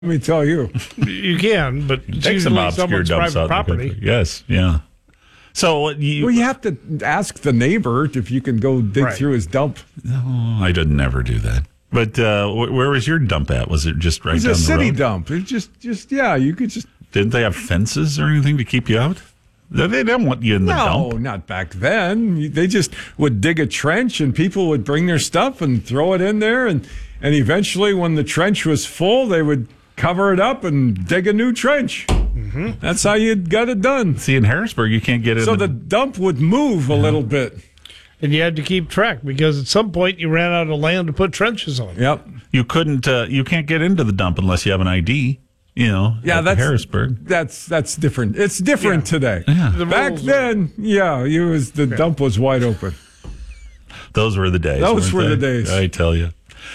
Let me tell you. You can, but it's Take some usually obscure someone's dumps private out property. in the country. Yes, yeah. So You have to ask the neighbor if you can go dig Right. through his dump. No, I did never do that. But where was your dump at? Was it just right It's down a the city road? dump. It's just yeah. You could just Didn't they have fences or anything to keep you out? They didn't want you in the no, dump. not back then. They just would dig a trench and people would bring their stuff and throw it in there, and eventually, when the trench was full, they would cover it up and dig a new trench. Mm-hmm. That's how you got it done. See, in Harrisburg, you can't get in. So the dump would move a little bit. And you had to keep track because at some point you ran out of land to put trenches on. Yep. You couldn't. You can't get into the dump unless you have an ID. You know. Yeah, up that's Harrisburg. That's different. It's different today. Yeah. The Back rules then, the dump was wide open. Those were the days. Those weren't were the they? days. I tell you.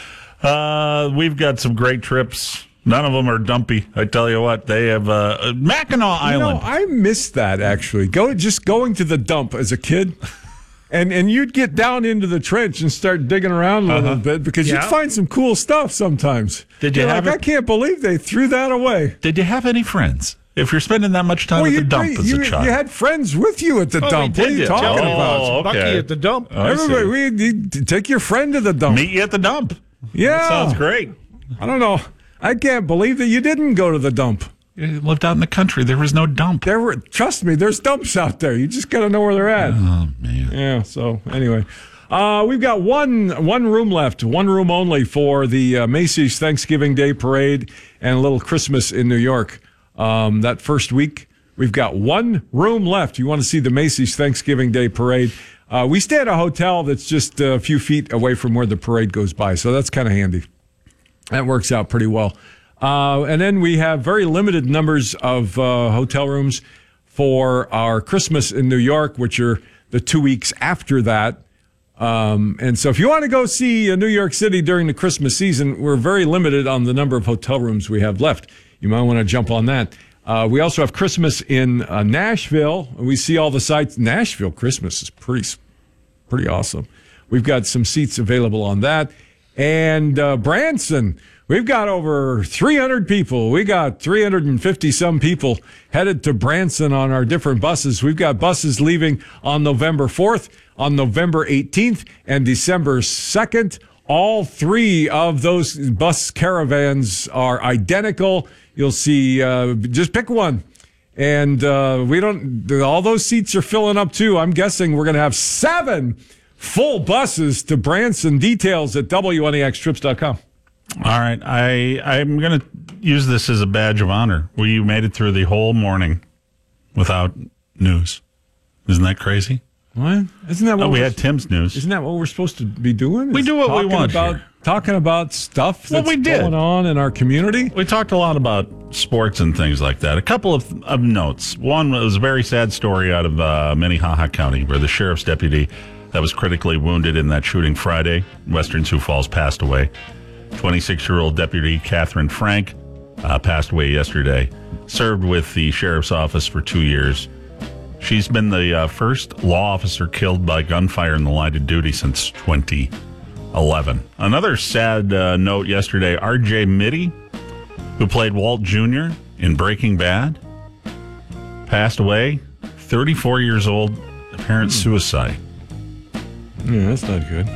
We've got some great trips. None of them are dumpy. I tell you what, they have Mackinac Island. I missed that actually. Going to the dump as a kid. And you'd get down into the trench and start digging around a little bit because you'd find some cool stuff sometimes. Did you You're have like, it? I can't believe they threw that away. Did you have any friends? If you're spending that much time at the dump as a child. You had friends with you at the dump. What are you you? talking Oh, about? Bucky okay. at the dump. Oh, I see. Everybody, you take your friend to the dump. Meet you at the dump. Yeah. That sounds great. I don't know. I can't believe that you didn't go to the dump. You lived out in the country. There was no dump. Trust me, there's dumps out there. You just got to know where they're at. Oh, man. Yeah, so anyway. We've got one room left, one room only for the Macy's Thanksgiving Day Parade and a little Christmas in New York. That first week, we've got one room left. You want to see the Macy's Thanksgiving Day Parade. We stay at a hotel that's just a few feet away from where the parade goes by, so that's kind of handy. That works out pretty well. And then we have very limited numbers of hotel rooms for our Christmas in New York, which are the 2 weeks after that. And so if you want to go see New York City during the Christmas season, we're very limited on the number of hotel rooms we have left. You might want to jump on that. We also have Christmas in Nashville. We see all the sites. Nashville Christmas is pretty awesome. We've got some seats available on that. And Branson, we've got over 300 people. We got 350 some people headed to Branson on our different buses. We've got buses leaving on November 4th, on November 18th, and December 2nd. All three of those bus caravans are identical. You'll see, just pick one. And all those seats are filling up too. I'm guessing we're going to have 7 full buses to Branson. Details at WNEXtrips.com. All right. I'm going to use this as a badge of honor. We made it through the whole morning without news. Isn't that crazy? What? Isn't that what we had Tim's news. Isn't that what we're supposed to be doing? We do what we want here. Talking about stuff that's going on in our community. We talked a lot about sports and things like that. A couple of notes. One was a very sad story out of Minnehaha County where the sheriff's deputy that was critically wounded in that shooting Friday, Western Sioux Falls, passed away. 26-year-old Deputy Catherine Frank passed away yesterday. Served with the sheriff's office for 2 years. She's been the first law officer killed by gunfire in the line of duty since 2011. Another sad note yesterday, R.J. Mitty, who played Walt Jr. in Breaking Bad, passed away, 34 years old, apparent suicide. Yeah, that's not good.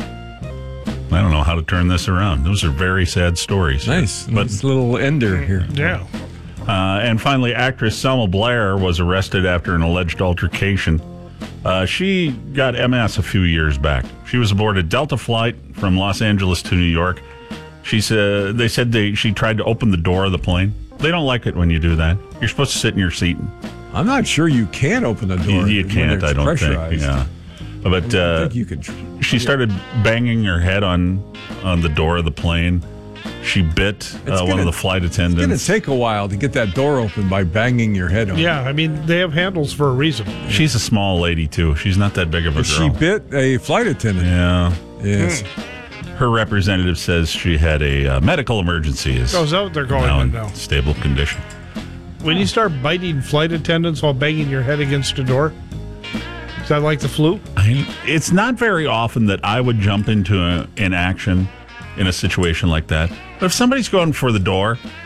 I don't know how to turn this around. Those are very sad stories. Nice. But nice little ender here. Yeah. And finally, actress Selma Blair was arrested after an alleged altercation. She got MS a few years back. She was aboard a Delta flight from Los Angeles to New York. She said she tried to open the door of the plane. They don't like it when you do that. You're supposed to sit in your seat. I'm not sure you can open the door. You can't, I don't think. Yeah. But I think you can. She started banging her head on the door of the plane. She bit one of the flight attendants. It's going to take a while to get that door open by banging your head on. Yeah, I mean, they have handles for a reason. She's a small lady, too. She's not that big of a girl. She bit a flight attendant. Yeah. Yes. Her representative says she had a medical emergency. Oh, is that what they're calling it now? Stable condition. When you start biting flight attendants while banging your head against a door, is that like the flu? It's not very often that I would jump into an action in a situation like that. But if somebody's going for the door